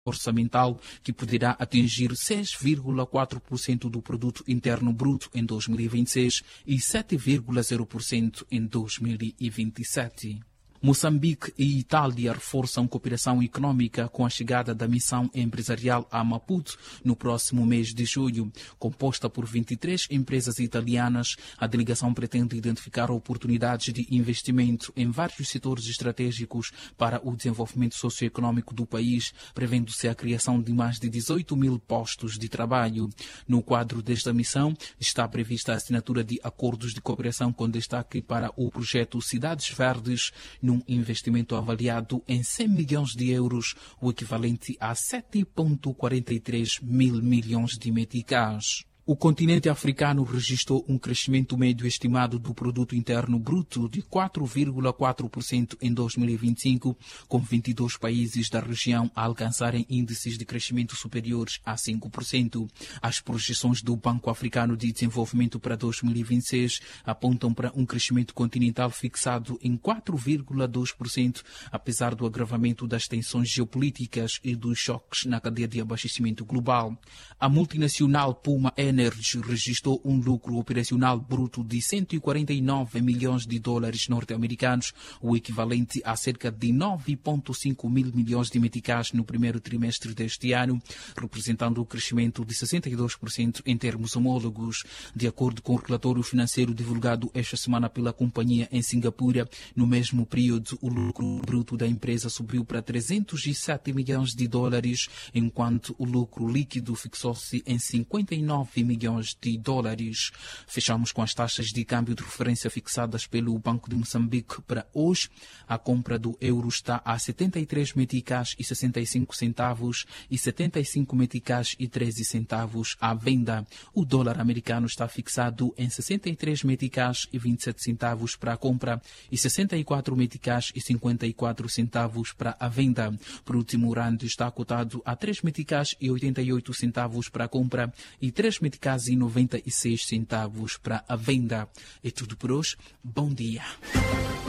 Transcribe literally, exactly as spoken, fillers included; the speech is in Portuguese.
orçamental que poderá atingir seis vírgula quatro por cento do produto interno bruto em dois mil e vinte e seis e sete vírgula zero por cento em dois mil e vinte e sete. Moçambique e Itália reforçam cooperação econômica com a chegada da missão empresarial a Maputo no próximo mês de julho. Composta por vinte e três empresas italianas, a delegação pretende identificar oportunidades de investimento em vários setores estratégicos para o desenvolvimento socioeconômico do país, prevendo-se a criação de mais de dezoito mil postos de trabalho. No quadro desta missão, está prevista a assinatura de acordos de cooperação com destaque para o projeto Cidades Verdes, num investimento avaliado em cem milhões de euros, o equivalente a sete vírgula quarenta e três mil milhões de meticais. O continente africano registrou um crescimento médio estimado do produto interno bruto de quatro vírgula quatro por cento em dois mil e vinte e cinco, com vinte e dois países da região a alcançarem índices de crescimento superiores a cinco por cento. As projeções do Banco Africano de Desenvolvimento para dois mil e vinte e seis apontam para um crescimento continental fixado em quatro vírgula dois por cento, apesar do agravamento das tensões geopolíticas e dos choques na cadeia de abastecimento global. A multinacional Puma Energy registrou um lucro operacional bruto de cento e quarenta e nove milhões de dólares norte-americanos, o equivalente a cerca de nove vírgula cinco mil milhões de meticais no primeiro trimestre deste ano, representando o crescimento de sessenta e dois por cento em termos homólogos. De acordo com o relatório financeiro divulgado esta semana pela companhia em Singapura, no mesmo período o lucro bruto da empresa subiu para trezentos e sete milhões de dólares, enquanto o lucro líquido fixou-se em cinquenta e nove milhões de dólares. Fechamos com as taxas de câmbio de referência fixadas pelo Banco de Moçambique para hoje. A compra do euro está a setenta e três meticais e sessenta e cinco centavos e setenta e cinco meticais e treze centavos à venda. O dólar americano está fixado em sessenta e três meticais e vinte e sete centavos para a compra e sessenta e quatro meticais e cinquenta e quatro centavos para a venda. Por último, o rand está cotado a três meticais e oitenta e oito centavos para a compra e três meticais e noventa e seis centavos para a venda. É tudo por hoje. Bom dia.